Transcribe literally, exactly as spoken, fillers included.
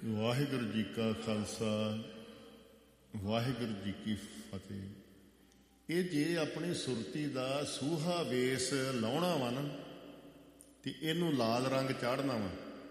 ਵਾਹਿਗੁਰੂ ਜੀ ਕਾ ਖਾਲਸਾ, ਵਾਹਿਗੁਰੂ ਜੀ ਕੀ ਫਤਿਹ। ਇਹ ਜੇ ਆਪਣੀ ਸੁਰਤੀ ਦਾ ਸੂਹਾ ਵੇਸ ਲਾਉਣਾ ਵਾ ਨਾ, ਤੇ ਇਹਨੂੰ ਲਾਲ ਰੰਗ ਚਾੜਨਾ ਵਾ,